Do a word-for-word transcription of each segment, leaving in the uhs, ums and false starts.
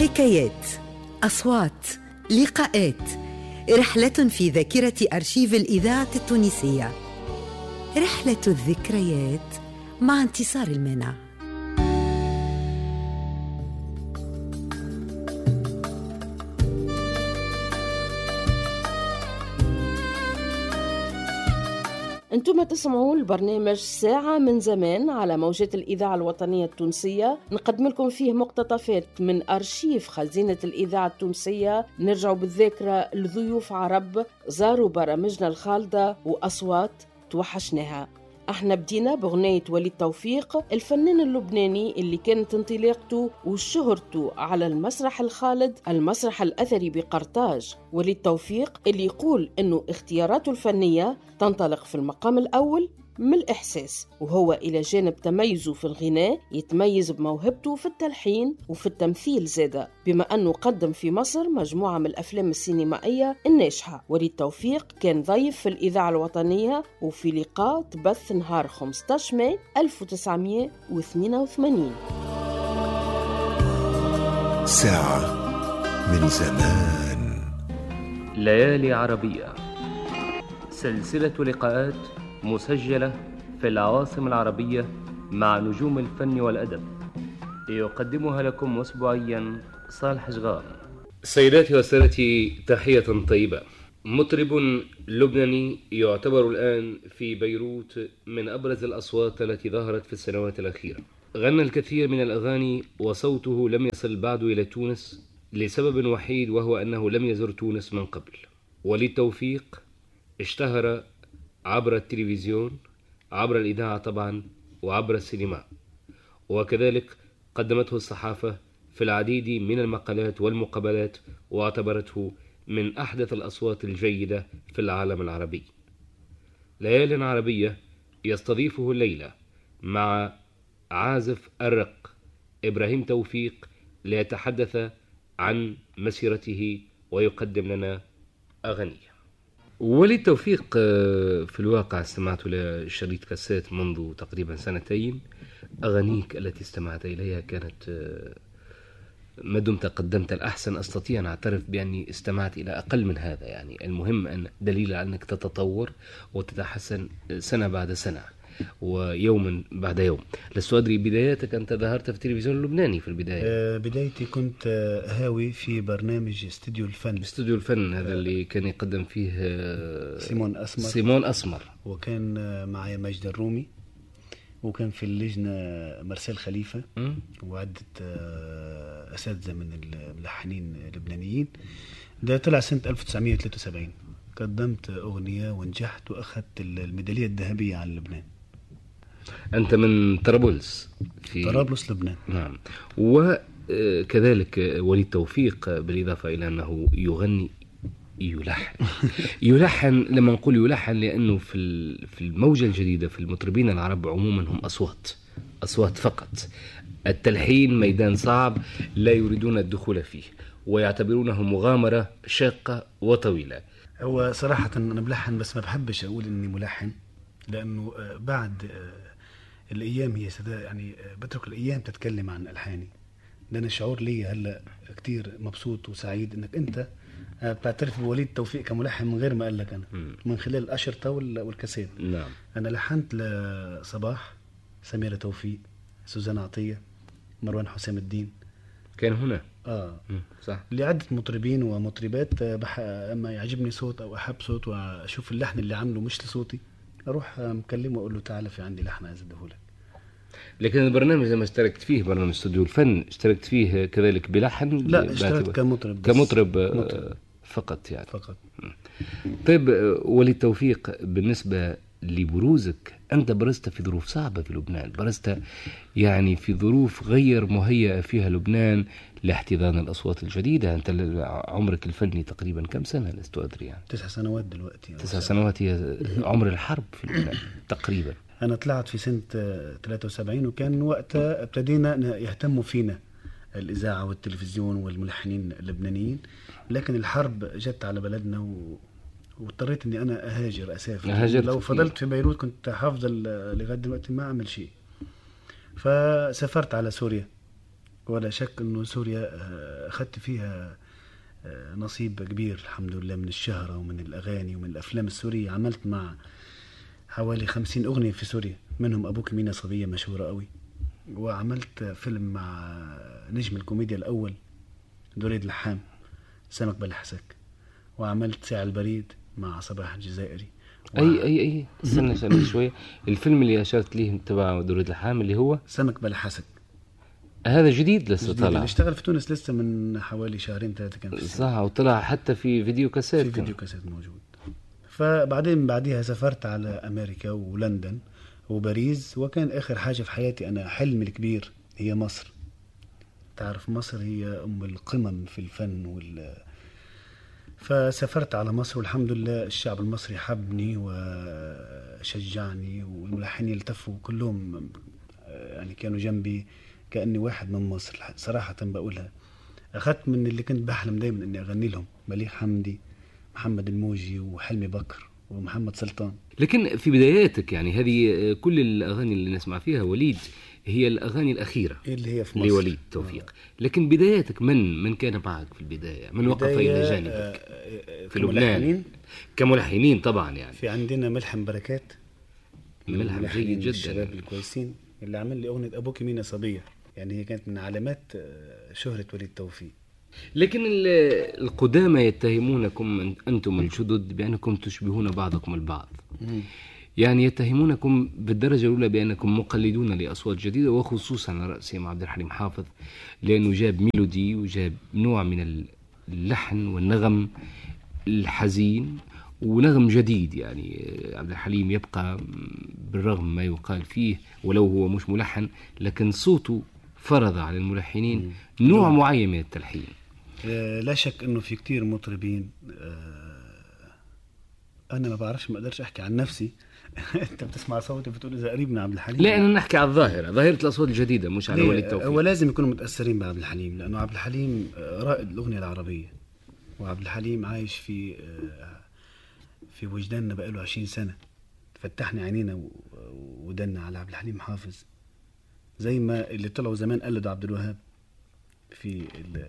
حكايات، أصوات، لقاءات، رحلة في ذاكرة أرشيف الإذاعة التونسية، رحلة الذكريات مع انتصار المنع. انتم تسمعوا البرنامج ساعة من زمان على موجات الإذاعة الوطنية التونسية، نقدم لكم فيه مقتطفات من أرشيف خزينة الإذاعة التونسية، نرجعوا بالذاكرة لضيوف عرب زاروا برامجنا الخالدة وأصوات توحشناها. احنا بدينا بغنية وليد توفيق، الفنان اللبناني اللي كانت انطلاقته وشهرته على المسرح الخالد، المسرح الأثري بقرطاج. وليد توفيق اللي يقول انه اختياراته الفنية تنطلق في المقام الأول من الإحساس، وهو إلى جانب تميزه في الغناء يتميز بموهبته في التلحين وفي التمثيل زادة، بما أنه قدم في مصر مجموعة من الأفلام السينمائية الناجحة. وليد توفيق كان ضيف في الإذاعة الوطنية وفي لقاء تبث نهار خمسة عشر ماي ألف وتسعمائة واثنين وثمانين. ساعة من زمان. ليالي عربية، سلسلة لقاءات مسجلة في العواصم العربية مع نجوم الفن والأدب، يقدمها لكم أسبوعيا صالح شغال. سيداتي وسادتي، تحية طيبة. مطرب لبناني يعتبر الآن في بيروت من أبرز الأصوات التي ظهرت في السنوات الأخيرة. غنى الكثير من الأغاني وصوته لم يصل بعد إلى تونس لسبب وحيد، وهو أنه لم يزر تونس من قبل. وليد توفيق اشتهر عبر التلفزيون، عبر الإذاعة طبعا، وعبر السينما، وكذلك قدمته الصحافة في العديد من المقالات والمقابلات، واعتبرته من أحدث الأصوات الجيدة في العالم العربي. ليال عربية يستضيفه الليلة مع عازف الرق إبراهيم توفيق ليتحدث عن مسيرته ويقدم لنا أغنية. وليد توفيق في الواقع استمعت لشريط كاسيت منذ تقريبا سنتين. أغانيك التي استمعت إليها كانت ما دمت قدمت الأحسن. أستطيع أن أعترف بأني استمعت إلى أقل من هذا، يعني المهم أن دليل على أنك تتطور وتتحسن سنة بعد سنة ويوما بعد يوم. لست أدري بداياتك، أنت ظهرت في التلفزيون اللبناني في البداية. أه بدايتي كنت هاوي في برنامج استوديو الفن. استوديو الفن هذا أه اللي كان يقدم فيه سيمون أسمر. سيمون أسمر وكان معي ماجد الرومي، وكان في اللجنة مرسال خليفة م? وعدة أساتذة من الملحنين اللبنانيين. ده طلع سنة ألف وتسعمائة وثلاثة وسبعين. قدمت أغنية ونجحت وأخذت الميدالية الذهبية على لبنان. أنت من طرابلس في طرابلس لبنان. نعم. وكذلك وليد توفيق بالإضافة إلى أنه يغني يلحن يلحن لما نقول يلحن لأنه في في الموجة الجديدة في المطربين العرب عموما هم أصوات أصوات فقط. التلحين ميدان صعب لا يريدون الدخول فيه ويعتبرونه مغامرة شاقة وطويلة. هو صراحة أنا بلحن، بس ما بحبش أقول إني ملحن، لأنه بعد الأيام هي سدا يعني بترك الأيام تتكلم عن ألحاني. ده أنا شعور لي هلا كتير مبسوط وسعيد إنك أنت بتعترف بوليد توفيق كملحن من غير ما قال لك أنا م. من خلال الأشرطة والكاسيت. نعم. أنا لحنت لصباح، سميرة توفيق، سوزان عطية، مروان حسام الدين. كان هنا آه م. صح. لعدة مطربين ومطربات. بح... أما يعجبني صوت أو أحب صوت وأشوف اللحن اللي عامله مش لصوتي، أروح مكلمه وأقول له تعالى في عندي لحن عايز أدهولك. لكن البرنامج لما اشتركت فيه، برنامج استوديو الفن، اشتركت فيه كذلك بلحن؟ لا، اشتركت كمطرب كمطرب مطرب. فقط يعني فقط. طيب وليد توفيق، بالنسبة لبروزك، أنت برزت في ظروف صعبة في لبنان، برزت يعني في ظروف غير مهيئة فيها لبنان لاحتضان الأصوات الجديدة. أنت عمرك الفني تقريبا كم سنة؟ لست أدري يعني. تسع سنوات دلوقتي. تسع سنوات هي عمر الحرب في لبنان تقريبا. أنا طلعت في سنة ثلاثة وسبعين، وكان وقتها ابتدينا يهتموا فينا الإذاعة والتلفزيون والملحنين اللبنانيين، لكن الحرب جت على بلدنا و... واضطريت اني انا اهاجر اسافر. لو فضلت في بيروت كنت حافظ لغايه دلوقتي ما اعمل شيء. فسافرت على سوريا ولا شك أنه سوريا أخذت فيها نصيب كبير الحمد لله من الشهرة ومن الأغاني ومن الأفلام السورية. عملت مع حوالي خمسين أغنية في سوريا، منهم أبوك مينا صبية مشهورة قوي، وعملت فيلم مع نجم الكوميديا الأول دريد لحام سمك بلحسك، وعملت ساعة البريد مع صباح الجزائري. اي اي اي استنى استنى شويه، الفيلم اللي اشرت ليه تبع دريد لحام اللي هو سمك بلحسك، هذا جديد لسه طالع، اللي اشتغل في تونس لسه من حوالي شهرين ثلاثة كان في صح، وطلع حتى في فيديو كاسيت، في فيديو كاسيت موجود. فبعدين بعديها سافرت على أمريكا ولندن وباريس، وكان آخر حاجة في حياتي أنا حلمي الكبير هي مصر. تعرف مصر هي أم القمم في الفن وال فسافرت على مصر، والحمد لله الشعب المصري حبني وشجعني، والملحنين التفوا كلهم يعني كانوا جنبي كأني واحد من مصر. صراحة بقولها، أخذت من اللي كنت بحلم دايما أني أغني لهم، مليح حمدي، محمد الموجي، وحلمي بكر، ومحمد سلطان. لكن في بداياتك يعني هذه كل الأغاني اللي نسمع فيها وليد هي الأغاني الأخيرة اللي هي في مصر لوليد توفيق. آه. لكن بداياتك من من كان معك في البداية؟ من وقف إلى جانبك آه في لبنان كملحنين؟ طبعا يعني في عندنا ملحن بركات، ملحن جيد جدا، الشباب الكويسين اللي عمل لي أغنية أبوك مينا صبية، يعني هي كانت من علامات شهرة وليد توفيق. لكن القدامى يتهمونكم أنتم الجدد بأنكم تشبهون بعضكم البعض، يعني يتهمونكم بالدرجة الأولى بأنكم مقلدون لأصوات جديدة، وخصوصا رأسهم عبد الحليم حافظ، لأنه جاب ميلودي وجاب نوع من اللحن والنغم الحزين ونغم جديد. يعني عبد الحليم يبقى بالرغم ما يقال فيه ولو هو مش ملحن، لكن صوته فرض على الملحنين مم. نوع معين من التلحين. آه لا شك انه في كتير مطربين، آه انا ما بعرفش، ما اقدرش احكي عن نفسي. انت بتسمع صوتي بتقول اذا قريب من عبد الحليم. لا، انا نحكي على الظاهره، ظاهره الاصوات الجديده، مش على وليد توفيق. هو لازم يكونوا متاثرين بعبد الحليم، لانه عبد الحليم رائد الاغنيه العربيه، وعبد الحليم عايش في آه في وجداننا بقاله عشرين سنه. فتحنا عينينا ودنا على عبد الحليم حافظ، زي ما اللي طلعوا زمان قلدوا عبد الوهاب في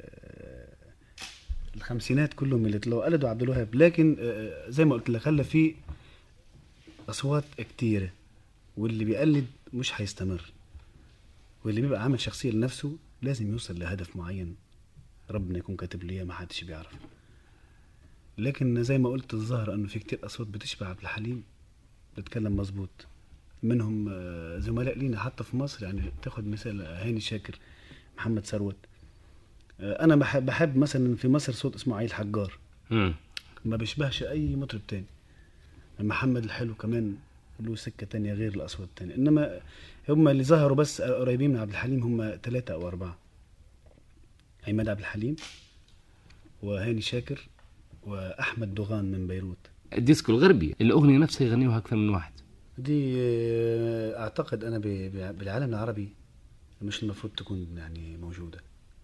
الخمسينات، كلهم اللي طلعوا قلدوا عبد الوهاب. لكن زي ما قلت لك خلى في أصوات كتيرة، واللي بيقلد مش هيستمر، واللي بيبقى عامل شخصية لنفسه لازم يوصل لهدف معين ربنا يكون كاتب ليه، ما حدش بيعرف. لكن زي ما قلت الظاهر أنه في كتير أصوات بتشبه عبد الحليم بتتكلم مظبوط، منهم زملاء لينا حتى في مصر. يعني تاخد مثال هاني شاكر، محمد ثروت. انا بحب, بحب مثلا في مصر صوت اسمه عيل حجار، م. ما بيشبهش اي مطرب تاني. محمد الحلو كمان له سكة تانية غير الاصوات التانية، انما هم اللي ظهروا بس قريبين من عبد الحليم هم ثلاثة او اربعة: عماد عبد الحليم، وهاني شاكر، واحمد دوغان من بيروت. الديسكو الغربي الاغنية نفسها يغنيوها اكثر من واحد. دي اعتقد انا بالعالم العربي مش المفروض تكون يعني موجودة.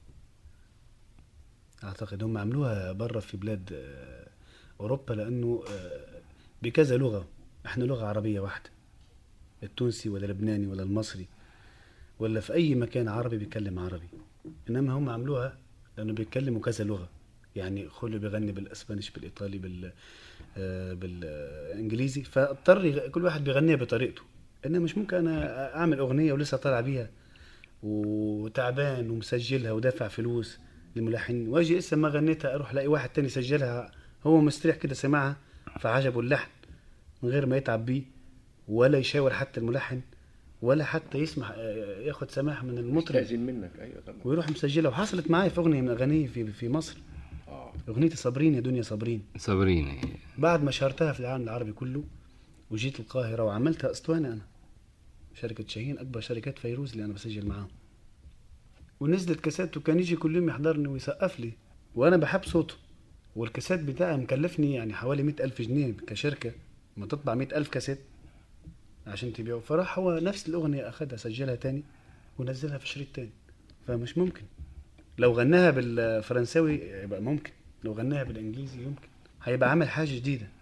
اعتقد هم عملوها برا في بلاد اوروبا، لانه بكذا لغة، احنا لغة عربية واحدة، التونسي ولا اللبناني ولا المصري ولا في اي مكان عربي بيتكلم عربي، انما هم عملوها لانه بيتكلموا كذا لغة. يعني خلوا بيغني بالاسبانيش، بالايطالي، بال بالانجليزي، فاضطر كل واحد بيغنيها بطريقته. انا مش ممكن انا اعمل اغنيه ولسه طالع بيها وتعبان ومسجلها ودافع فلوس للملحن، واجي لسه ما غنيتها اروح الاقي واحد تاني سجلها هو مستريح كده سمعها فعجبه اللحن من غير ما يتعب بيه ولا يشاور حتى الملحن ولا حتى يسمح ياخد سماح من المطرب منك. ايوه طبعا. ويروح مسجلها. وحصلت معايا في اغنيه من اغاني في في مصر، اغنيه صابرين يا دنيا صابرين صابرين، بعد ما شهرتها في العالم العربي كله وجيت القاهره وعملتها اسطوانه انا، شركه شاهين اكبر شركات فيروز اللي انا بسجل معاهم، ونزلت كاسات وكان يجي كل يوم يحضرني ويسقف لي وانا بحب صوته. والكاسات بتاعي مكلفني يعني حوالي مئة ألف جنيه كشركه، ما تطبع مئة ألف كاسات عشان تبيعه. فراح هو نفس الاغنيه اخدها سجلها تاني ونزلها في شريط تاني. فمش ممكن لو غناها بالفرنساوي يبقى ممكن، لو غناها بالانجليزي يمكن، هيبقى عمل حاجه جديده.